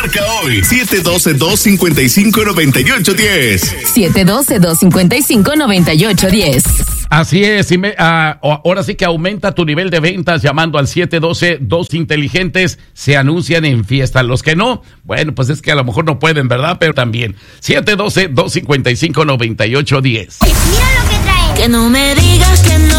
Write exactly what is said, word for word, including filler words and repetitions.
Marca hoy siete uno dos, dos cinco cinco, nueve ocho uno cero. siete uno dos, dos cinco cinco, nueve ocho uno cero. Así es, y me, uh, ahora sí que aumenta tu nivel de ventas llamando al siete uno dos, dos inteligentes se anuncian en fiesta. Los que no, bueno, pues es que a lo mejor no pueden, ¿verdad? Pero también, siete uno dos, dos cinco cinco, nueve ocho uno cero. Mira lo que trae. Que no me digas que no.